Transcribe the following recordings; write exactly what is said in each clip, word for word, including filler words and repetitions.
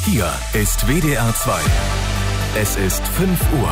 Hier ist W D R zwei. Es ist fünf Uhr.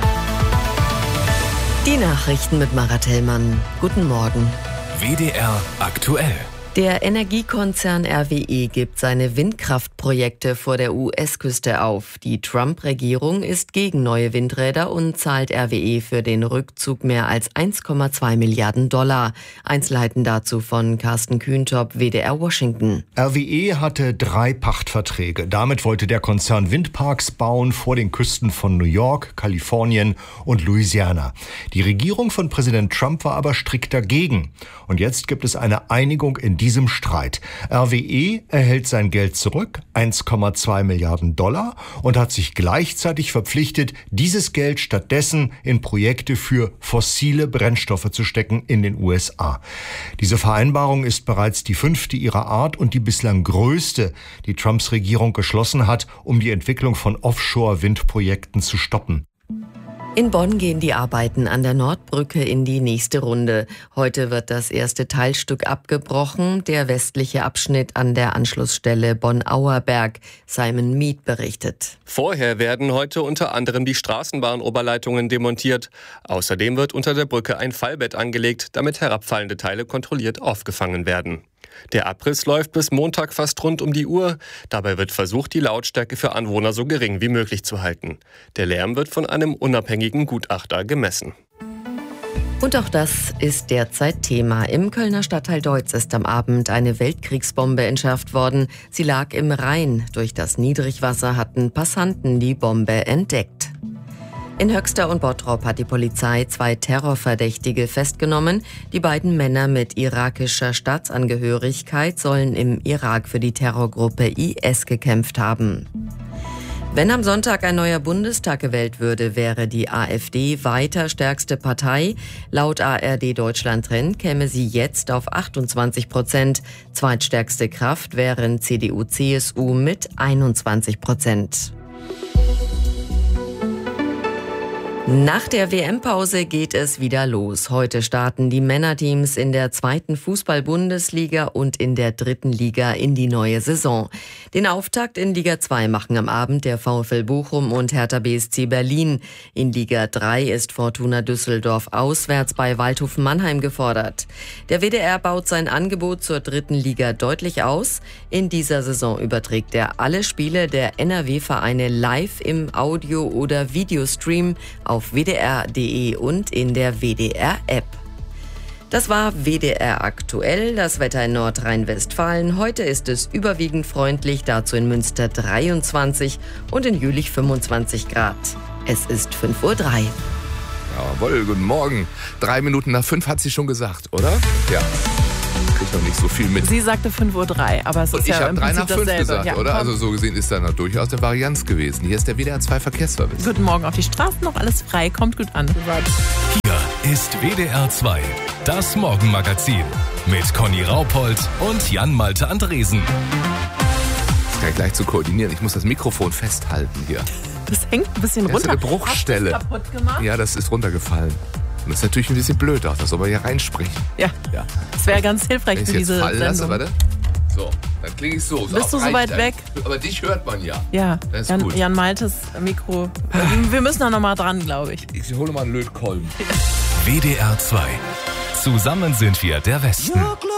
Die Nachrichten mit Marat Hellmann. Guten Morgen. W D R aktuell. Der Energiekonzern R W E gibt seine Windkraftprojekte vor der U S-Küste auf. Die Trump-Regierung ist gegen neue Windräder und zahlt R W E für den Rückzug mehr als eins Komma zwei Milliarden Dollar. Einzelheiten dazu von Carsten Kühntop, W D R Washington. R W E hatte drei Pachtverträge. Damit wollte der Konzern Windparks bauen vor den Küsten von New York, Kalifornien und Louisiana. Die Regierung von Präsident Trump war aber strikt dagegen. Und jetzt gibt es eine Einigung in diesem Streit. R W E erhält sein Geld zurück, eins Komma zwei Milliarden Dollar, und hat sich gleichzeitig verpflichtet, dieses Geld stattdessen in Projekte für fossile Brennstoffe zu stecken in den U S A. Diese Vereinbarung ist bereits die fünfte ihrer Art und die bislang größte, die Trumps Regierung geschlossen hat, um die Entwicklung von Offshore-Windprojekten zu stoppen. In Bonn gehen die Arbeiten an der Nordbrücke in die nächste Runde. Heute wird das erste Teilstück abgebrochen, der westliche Abschnitt an der Anschlussstelle Bonn-Auerberg. Simon Mead berichtet. Vorher werden heute unter anderem die Straßenbahnoberleitungen demontiert. Außerdem wird unter der Brücke ein Fallbett angelegt, damit herabfallende Teile kontrolliert aufgefangen werden. Der Abriss läuft bis Montag fast rund um die Uhr. Dabei wird versucht, die Lautstärke für Anwohner so gering wie möglich zu halten. Der Lärm wird von einem unabhängigen Gutachter gemessen. Und auch das ist derzeit Thema. Im Kölner Stadtteil Deutz ist am Abend eine Weltkriegsbombe entschärft worden. Sie lag im Rhein. Durch das Niedrigwasser hatten Passanten die Bombe entdeckt. In Höxter und Bottrop hat die Polizei zwei Terrorverdächtige festgenommen. Die beiden Männer mit irakischer Staatsangehörigkeit sollen im Irak für die Terrorgruppe I S gekämpft haben. Wenn am Sonntag ein neuer Bundestag gewählt würde, wäre die AfD weiter stärkste Partei. Laut A R D Deutschland Trend käme sie jetzt auf achtundzwanzig Prozent. Zweitstärkste Kraft wären C D U C S U mit einundzwanzig Prozent. Nach der W M-Pause geht es wieder los. Heute starten die Männerteams in der zweiten Fußball-Bundesliga und in der dritten Liga in die neue Saison. Den Auftakt in Liga zwei machen am Abend der VfL Bochum und Hertha B S C Berlin. In Liga drei ist Fortuna Düsseldorf auswärts bei Waldhof Mannheim gefordert. Der W D R baut sein Angebot zur dritten Liga deutlich aus. In dieser Saison überträgt er alle Spiele der N R W-Vereine live im Audio- oder Videostream auf W D R punkt D E und in der W D R-App. Das war W D R aktuell, das Wetter in Nordrhein-Westfalen. Heute ist es überwiegend freundlich, dazu in Münster dreiundzwanzig und in Jülich fünfundzwanzig Grad. Es ist fünf Uhr drei. Jawohl, guten Morgen. Drei Minuten nach fünf hat sie schon gesagt, oder? Ja. Krieg noch nicht so viel mit. Sie sagte fünf Uhr drei, aber es und ist ich ja habe im drei Prinzip nach fünf dasselbe. gesagt, Ja, oder? komm. Also so gesehen ist da noch durchaus eine Varianz gewesen. Hier ist der W D R zwei Verkehrsservice. Guten Morgen auf die Straßen, noch alles frei, kommt gut an. Hier ist W D R zwei, das Morgenmagazin mit Conny Raupold und Jan-Malte Andresen. Das kann ich gleich zu koordinieren. Ich muss das Mikrofon festhalten hier. Das hängt ein bisschen Das ist runter. eine Bruchstelle. Hast du es kaputt gemacht? Ja, das ist runtergefallen. Und das ist natürlich ein bisschen blöd auch, dass wir hier reinsprechen. Ja, Ja. das wäre ganz hilfreich Wenn ich für es jetzt diese fallen lasse, Sendung. warte. So, dann klinge ich so. so Bist du so reicht weit dann. weg? Aber dich hört man ja. Ja, Das ist Jan, gut. Jan Maltes Mikro. Wir müssen da nochmal dran, glaube ich. Ich hole mal einen Lötkolben. W D R zwei. Zusammen sind wir der Westen.